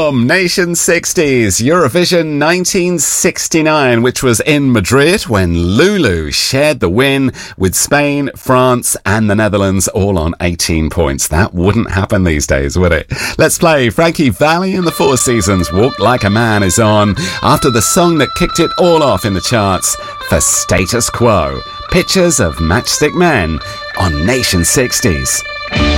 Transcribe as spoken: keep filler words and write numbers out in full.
from Nation sixties, Eurovision nineteen sixty-nine, which was in Madrid when Lulu shared the win with Spain, France and the Netherlands all on eighteen points. That wouldn't happen these days, would it? Let's play. Frankie Valli and the Four Seasons, Walk Like a Man is on after the song that kicked it all off in the charts for Status Quo. Pictures of Matchstick Men on Nation sixties.